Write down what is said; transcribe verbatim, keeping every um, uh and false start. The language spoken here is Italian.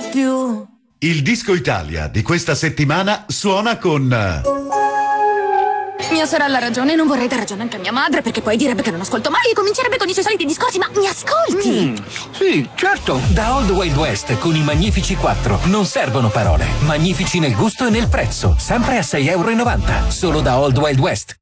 più. Il Disco Italia di questa settimana suona con... Mia sorella ha ragione, non vorrei dar ragione anche a mia madre, perché poi direbbe che non ascolto mai e comincerebbe con i suoi soliti discorsi, ma mi ascolti? Mm, sì, certo. Da Old Wild West con i Magnifici quattro non servono parole. Magnifici nel gusto e nel prezzo, sempre a sei e novanta euro. Solo da Old Wild West.